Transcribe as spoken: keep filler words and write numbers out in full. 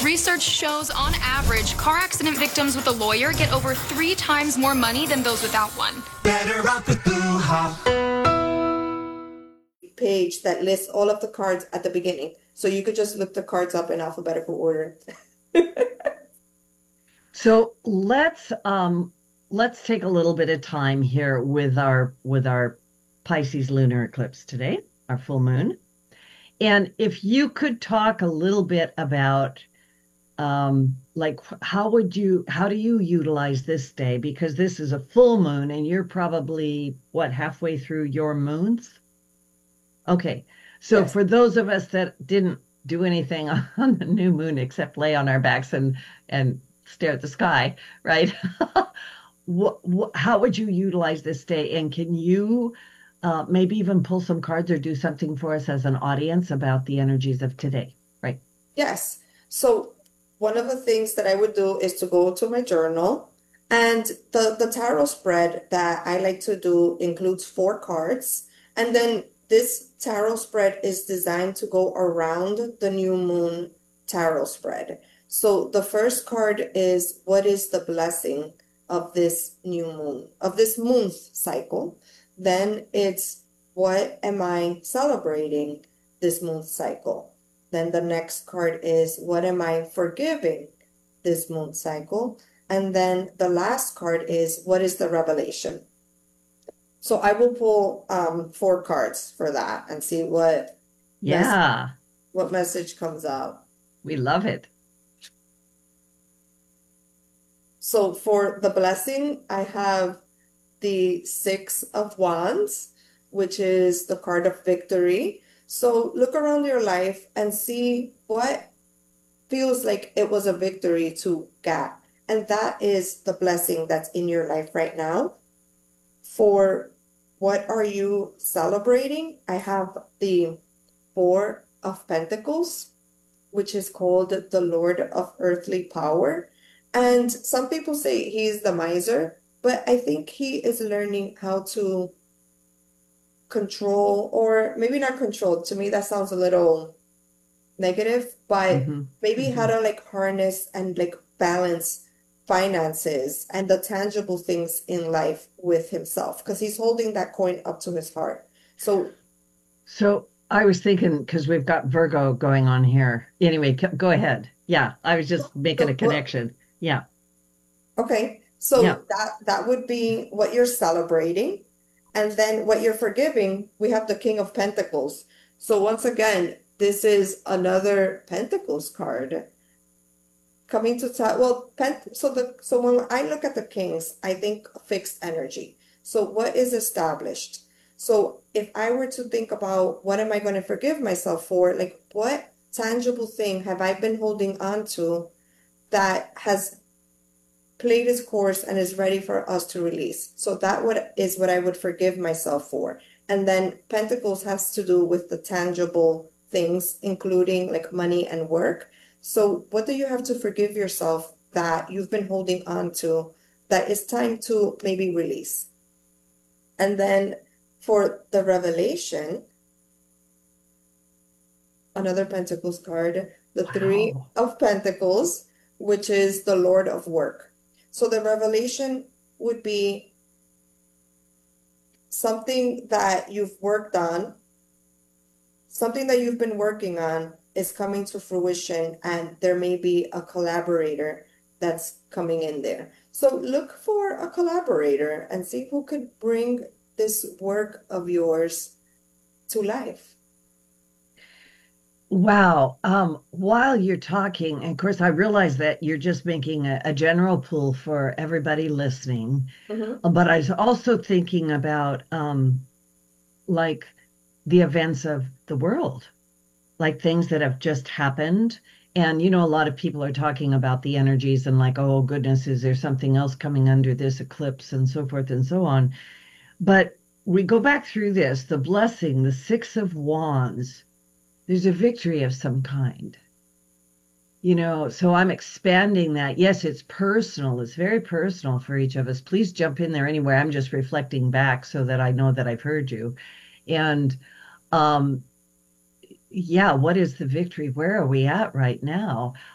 Research shows, on average, car accident victims with a lawyer get over three times more money than those without one. Better off with Boo-ha. Page that lists all of the cards at the beginning. So you could just look the cards up in alphabetical order. So let's um let's take a little bit of time here with our with our Pisces lunar eclipse today, our full moon. And if you could talk a little bit about um like how would you how do you utilize this day, because this is a full moon and you're probably what, halfway through your moons? Okay. So Yes. for those of us that didn't do anything on the new moon except lay on our backs and and stare at the sky, right? what, what, how would you utilize this day? And can you uh, maybe even pull some cards or do something for us as an audience about the energies of today, right? Yes. So one of the things that I would do is to go to my journal, and the, the tarot spread that I like to do includes four cards. And then this tarot spread is designed to go around the new moon tarot spread. So the first card is, what is the blessing of this new moon, of this moon's cycle? Then it's, what am I celebrating this moon's cycle? Then the next card is, what am I forgiving this moon cycle? And then the last card is, what is the revelation? So I will pull um, four cards for that and see what Yeah, mes- what message comes out. we love it. So for the blessing, I have the Six of Wands, which is the card of victory. So look around your life and see what feels like it was a victory to get. And that is the blessing that's in your life right now. For what are you celebrating? I have the Four of Pentacles, which is called the Lord of Earthly Power. And some people say he's the miser, but I think he is learning how to control, or maybe not control. To me, that sounds a little negative, but Mhm, maybe how mhm. to like harness and like balance finances and the tangible things in life with himself, because he's holding that coin up to his heart. So, So I was thinking, because we've got Virgo going on here. Anyway, c- go ahead. Yeah, I was just making a so what? connection. Yeah, Okay, yeah. so that that would be what you're celebrating. And then what you're forgiving, we have the King of Pentacles. So once again, this is another Pentacles card coming to top. Well, pent so the so when I look at the kings, I think fixed energy. So what is established? So if I were to think about, what am I going to forgive myself for? Like, what tangible thing have I been holding on to that has played its course and is ready for us to release? So that what is what I would forgive myself for. And then Pentacles has to do with the tangible things, including like money and work. So what do you have to forgive yourself that you've been holding on to that is time to maybe release? And then for the revelation, another Pentacles card, the Three Wow. of Pentacles, which is the Lord of Work. So the revelation would be something that you've worked on, something that you've been working on is coming to fruition, and there may be a collaborator that's coming in there. So look for a collaborator and see who could bring this work of yours to life. Wow. Um, while you're talking, and of course, I realize that you're just making a, a general pool for everybody listening, Mm-hmm. uh, but I was also thinking about um, like the events of the world, like things that have just happened. And, you know, a lot of people are talking about the energies and like, oh, goodness, is there something else coming under this eclipse and so forth and so on. But we go back through this, the blessing, the Six of Wands, there's a victory of some kind. You know, so I'm expanding that. Yes, it's personal. It's very personal for each of us. Please jump in there anywhere. I'm just reflecting back so that I know that I've heard you. And um, yeah, what is the victory? Where are we at right now?